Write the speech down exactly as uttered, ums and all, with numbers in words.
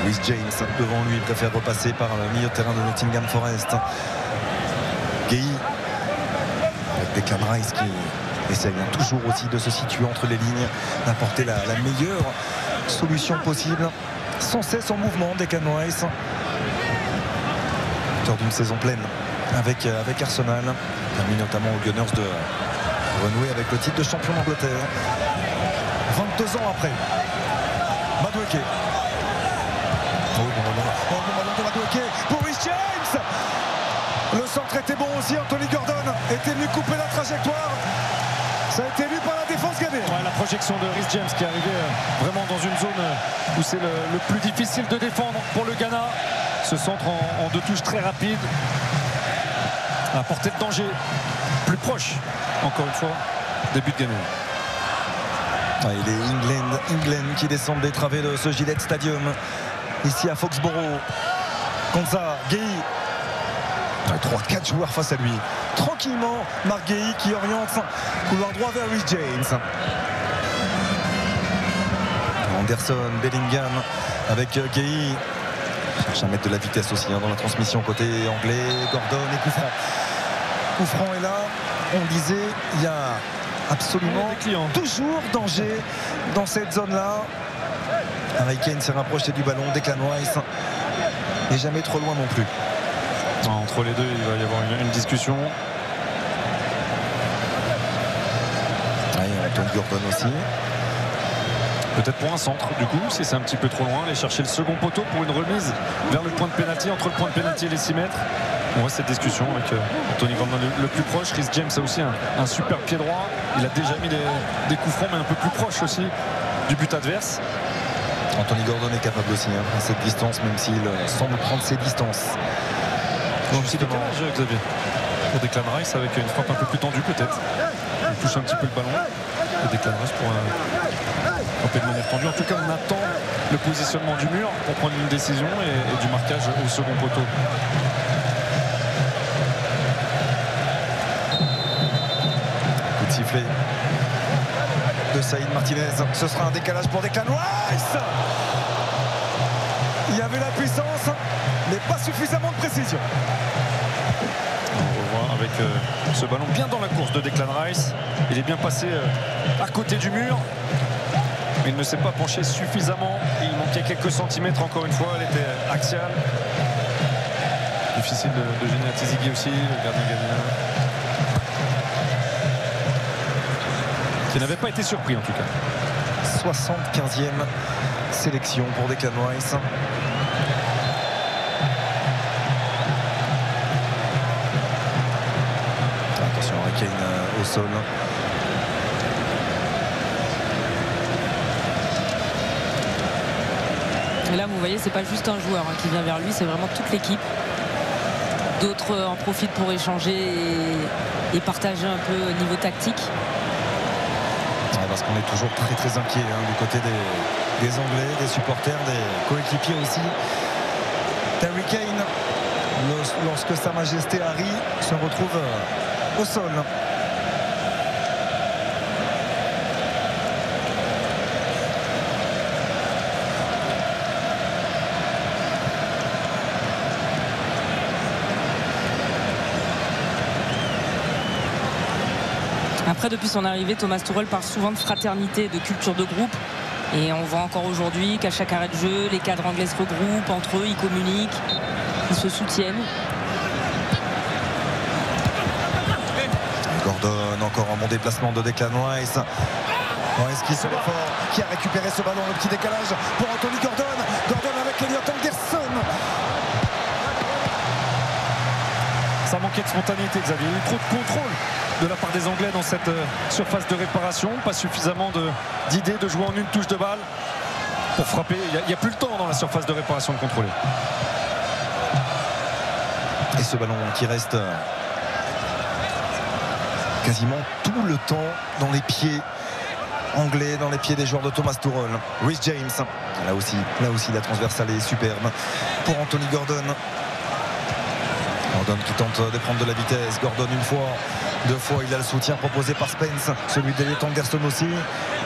Rhys James devant lui, il préfère repasser par le milieu de terrain de Nottingham Forest. Gueye avec Declan Rice qui essaye toujours aussi de se situer entre les lignes, d'apporter la, la meilleure solution possible, sans cesse en mouvement. Declan Rice, auteur d'une saison pleine avec, avec Arsenal, permis notamment aux Gunners de renouer avec le titre de champion d'Angleterre vingt-deux ans après. Madueke, oh, bon ballon, oh, bon ballon de Madueke pour Rhys James. Le centre était bon aussi. Anthony Gordon était venu couper la trajectoire. Ça a été vu par la défense ghanéenne. Ouais, la projection de Rhys James qui est arrivé vraiment dans une zone où c'est le, le plus difficile de défendre pour le Ghana. Ce centre en, en deux touches très rapide, à portée de danger, plus proche encore une fois des buts gagnés. Ah, il est England, England qui descendent des travées de ce Gillette Stadium ici à Foxborough. Konsa, Gueye, trois quatre joueurs face à lui. Tranquillement, Marc Gueye qui oriente couloir droit vers Rhys James. Anderson, Bellingham avec Gueye. Cherche à mettre de la vitesse aussi hein, dans la transmission côté anglais. Gordon et coup franc. Coup franc est là. On le disait, il y a absolument toujours danger dans cette zone-là. Harry Kane s'est rapproché du ballon. Declan Rice n'est jamais trop loin non plus. Entre les deux, il va y avoir une, une discussion. Oui, Anthony Gordon aussi. Peut-être pour un centre, du coup, si c'est un petit peu trop loin, aller chercher le second poteau pour une remise vers le point de pénalty, entre le point de pénalty et les six mètres. On voit cette discussion avec euh, Anthony Gordon le, le plus proche. Rhys James a aussi un, un super pied droit. Il a déjà mis des, des coups francs, mais un peu plus proche aussi du but adverse. Anthony Gordon est capable aussi hein, à cette distance, même s'il semble prendre ses distances. Donc c'est décalage, Xavier, pour Declan Rice avec une frappe un peu plus tendue peut-être. Il touche un petit peu le ballon et Declan Rice pour un frapper de manière tendue. En tout cas, on attend le positionnement du mur pour prendre une décision et, et du marquage au second poteau. Coup de sifflet de Saïd Martinez. Ce sera un décalage pour Declan Rice. Il y avait la puissance, mais pas suffisamment de précision. On revoit avec euh, ce ballon bien dans la course de Declan Rice. Il est bien passé euh, à côté du mur, mais il ne s'est pas penché suffisamment. Il manquait quelques centimètres encore une fois. Elle était euh, axiale. Difficile de, de gêner Tizigui aussi, le gardien ghanéen, qui n'avait pas été surpris en tout cas. soixante-quinzième sélection pour Declan Rice. Attention, Harry Kane au sol. Et là, vous voyez, c'est pas juste un joueur hein, qui vient vers lui, c'est vraiment toute l'équipe. D'autres en profitent pour échanger et, et partager un peu au niveau tactique. Ouais, parce qu'on est toujours très très inquiet hein, du côté des, des Anglais, des supporters, des coéquipiers aussi. Harry Kane, lorsque Sa Majesté Harry se retrouve au sol. Après, depuis son arrivée, Thomas Tuchel parle souvent de fraternité, de culture de groupe. Et on voit encore aujourd'hui qu'à chaque arrêt de jeu, les cadres anglais se regroupent entre eux, ils communiquent, ils se soutiennent. Gordon, encore un bon déplacement de Declan Rice. Rice qui se met fort, qui a récupéré ce ballon, le petit décalage pour Anthony Gordon. Gordon avec Elliot Anderson. Ça manquait de spontanéité, Xavier. Il y a eu trop de contrôle de la part des Anglais dans cette euh, surface de réparation. Pas suffisamment d'idées de, de jouer en une touche de balle pour frapper. Il n'y a, a plus le temps dans la surface de réparation de contrôler. Et ce ballon qui reste quasiment tout le temps dans les pieds anglais, dans les pieds des joueurs de Thomas Tuchel. Rhys James, là aussi, là aussi la transversale est superbe pour Anthony Gordon. Gordon qui tente de prendre de la vitesse. Gordon une fois, deux fois, il a le soutien proposé par Spence, celui d'Elliot Anderson aussi.